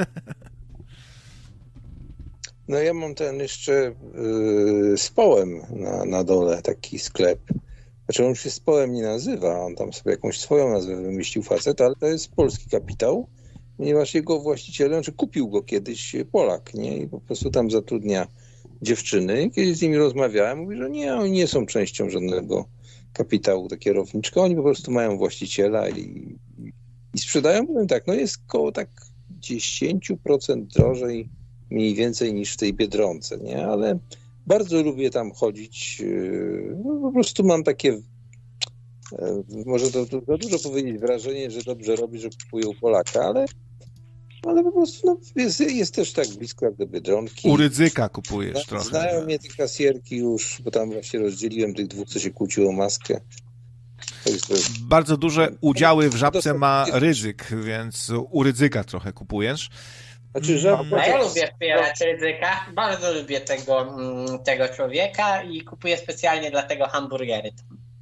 No ja mam ten jeszcze z Połem na dole taki sklep. Znaczy on się z Połem nie nazywa, on tam sobie jakąś swoją nazwę wymyślił facet, ale to jest polski kapitał, ponieważ jego właścicielem, czy kupił go kiedyś Polak, nie? I po prostu tam zatrudnia dziewczyny. I kiedy z nimi rozmawiałem, mówi, że nie, oni nie są częścią żadnego kapitału, ta kierowniczka, oni po prostu mają właściciela i sprzedają, powiem tak, no jest koło tak 10% drożej mniej więcej niż w tej Biedronce, nie? Ale bardzo lubię tam chodzić. No, po prostu mam takie, może to za dużo powiedzieć, wrażenie, że dobrze robi, że kupują Polaka, ale po prostu no, jest też tak blisko jak do Biedronki. U Rydzyka kupujesz trochę. Znają mnie te kasjerki już, bo tam właśnie rozdzieliłem tych 2, co się kłóciło o maskę. Bardzo duże udziały w Żabce ma Rydzyk, więc u Rydzyka trochę kupujesz. Znaczy, ja lubię wspierać Rydzyka, bardzo lubię tego człowieka i kupuję specjalnie dla tego hamburgery.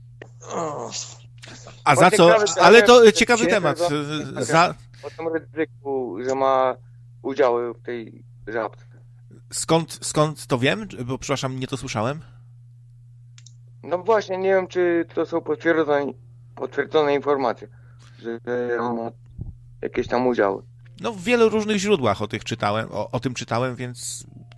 A za co? Ale to ciekawy temat. O tym Rydzyku, że ma udziały w tej Żabce. Skąd to wiem? Bo przepraszam, nie to słyszałem. No właśnie, nie wiem, czy to są potwierdzone informacje, że on ma jakieś tam udziały. No w wielu różnych źródłach o tym czytałem, więc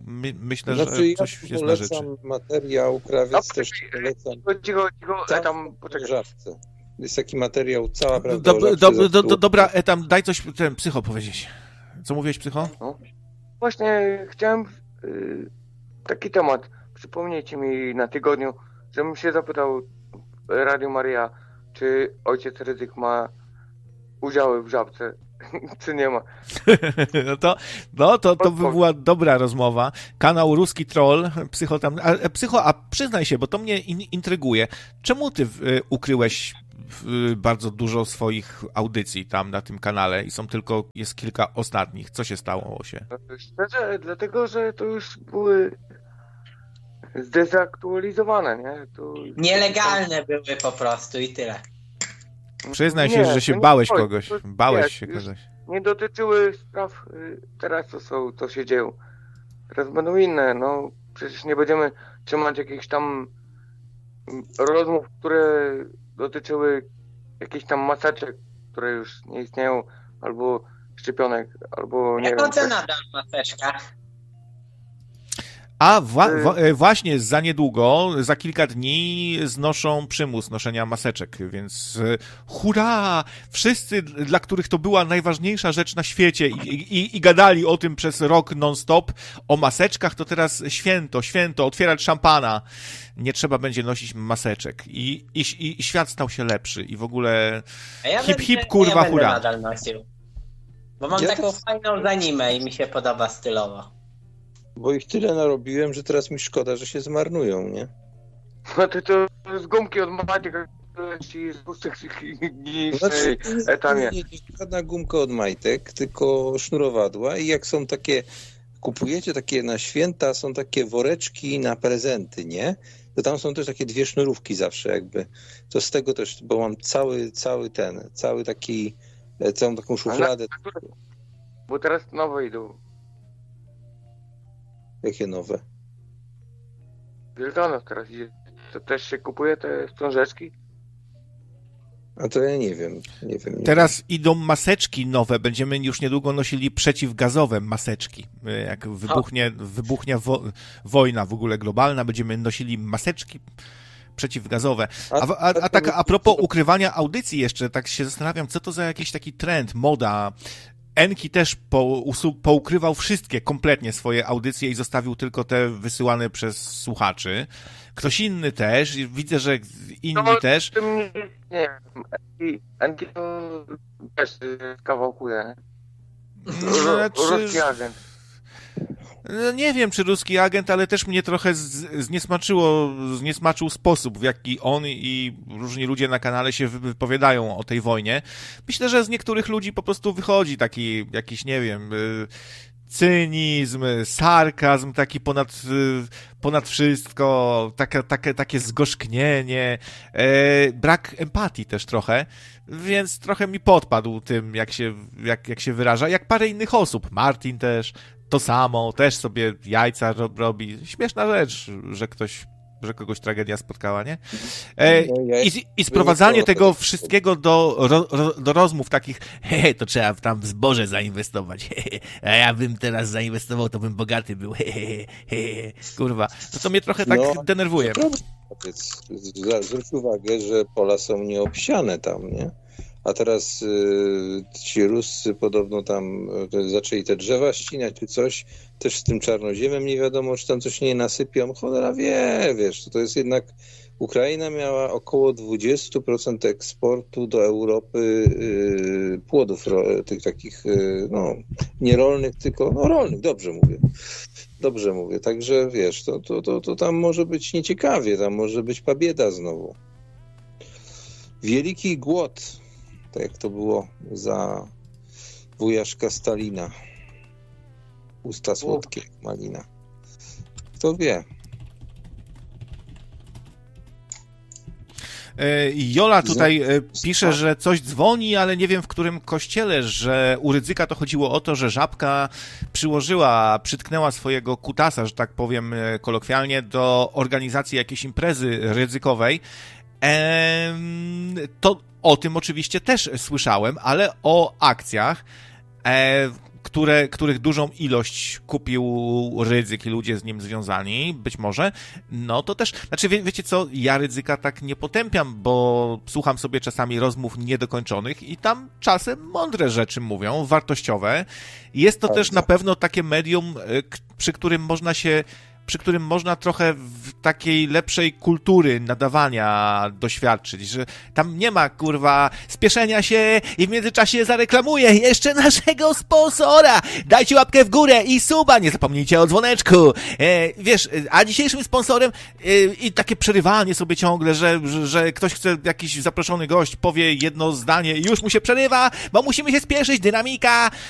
myślę, że coś jest na rzeczy. Materiał, krawiec też polecam. Cicho, tam poczekaj. Żarce. Jest taki materiał, cała prawda. Dobra, tam daj coś ten Psycho powiedzieć. Co mówiłeś, Psycho? No. Właśnie chciałem taki temat. Przypomnijcie mi na tygodniu, żebym się zapytał Radio Maria, czy ojciec Rydzyk ma udziały w Żabce, czy nie ma. To by była dobra rozmowa. Kanał Ruski Troll, Psycho tam... Psycho, przyznaj się, bo to mnie intryguje. Czemu ty ukryłeś bardzo dużo swoich audycji tam na tym kanale i jest kilka ostatnich? Co się stało się? Szczerze, dlatego, że to już były zdezaktualizowane, nie? Nielegalne były po prostu i tyle. Przyznaj się, że się bałeś kogoś. Bałeś się kogoś. Nie dotyczyły spraw teraz, co się dzieją. Teraz będą inne, no przecież nie będziemy trzymać jakichś tam rozmów, które dotyczyły jakichś tam maseczek, które już nie istnieją, albo szczepionek, albo nie wiem. Jaka cena dla maseczka? A właśnie za niedługo, za kilka dni znoszą przymus noszenia maseczek, więc hurra! Wszyscy, dla których to była najważniejsza rzecz na świecie i gadali o tym przez rok non-stop, o maseczkach, to teraz święto, otwierać szampana. Nie trzeba będzie nosić maseczek. I świat stał się lepszy i w ogóle hip, kurwa, hurra. Ja nadal nosił. Bo mam taką fajną zanimę i mi się podoba stylowo. Bo ich tyle narobiłem, że teraz mi szkoda, że się zmarnują, nie? No to z gumki od majtek i z pustych etamie. Nie żadna gumka od majtek, tylko sznurowadła i jak są takie, kupujecie takie na święta, są takie woreczki na prezenty, nie? To tam są też takie dwie sznurówki zawsze jakby. To z tego też, bo mam cały taki, całą taką szufladę. Bo teraz nowe idą. Jakie nowe? Wielkanoc teraz idzie. To też się kupuje te wstążeczki? A to ja nie wiem. Teraz idą maseczki nowe. Będziemy już niedługo nosili przeciwgazowe maseczki. Jak wybuchnie wojna w ogóle globalna, będziemy nosili maseczki przeciwgazowe. A propos ukrywania audycji jeszcze, tak się zastanawiam, co to za jakiś taki trend, moda. Enki też poukrywał wszystkie kompletnie swoje audycje i zostawił tylko te wysyłane przez słuchaczy. Ktoś inny też, widzę, że inni też. Nie wiem, Enki to też kawałkuje. Ruski agent. No nie wiem, czy ruski agent, ale też mnie trochę zniesmaczył sposób, w jaki on i różni ludzie na kanale się wypowiadają o tej wojnie. Myślę, że z niektórych ludzi po prostu wychodzi taki jakiś, nie wiem, cynizm, sarkazm taki ponad wszystko, takie zgorzknienie, brak empatii też trochę, więc trochę mi podpadł tym, jak się wyraża, jak parę innych osób. Martin też to samo, też sobie jajca robi. Śmieszna rzecz, że kogoś tragedia spotkała, nie? I sprowadzanie tego wszystkiego do rozmów takich, to trzeba tam w zboże zainwestować, a ja bym teraz zainwestował, to bym bogaty był, kurwa. No to mnie trochę tak denerwuje. Zwróć uwagę, że pola są nieobsiane tam, nie? A teraz ci Ruscy podobno tam zaczęli te drzewa ścinać czy coś, też z tym czarnoziemem nie wiadomo, czy tam coś nie nasypią. Cholera wie, wiesz, to jest jednak Ukraina miała około 20% eksportu do Europy płodów tych takich, nie rolnych, tylko rolnych, dobrze mówię. Także wiesz, to tam może być nieciekawie, tam może być pabieda znowu. Wielki głód. Tak jak to było za wujaszka Stalina. Usta słodkie jak malina. Kto wie? Jola tutaj pisze, że coś dzwoni, ale nie wiem w którym kościele, że u Rydzyka to chodziło o to, że Żabka przytknęła swojego kutasa, że tak powiem kolokwialnie, do organizacji jakiejś imprezy rydzykowej. To o tym oczywiście też słyszałem, ale o akcjach których dużą ilość kupił Rydzyk i ludzie z nim związani, być może, no to też, znaczy wiecie co, ja Rydzyka tak nie potępiam, bo słucham sobie czasami rozmów niedokończonych i tam czasem mądre rzeczy mówią, wartościowe. Jest to też na pewno takie medium, przy którym można trochę w takiej lepszej kultury nadawania doświadczyć, że tam nie ma, kurwa, spieszenia się i w międzyczasie zareklamuję jeszcze naszego sponsora. Dajcie łapkę w górę i suba, nie zapomnijcie o dzwoneczku. Wiesz, a dzisiejszym sponsorem i takie przerywanie sobie ciągle, że ktoś chce, jakiś zaproszony gość powie jedno zdanie i już mu się przerywa, bo musimy się spieszyć, dynamika.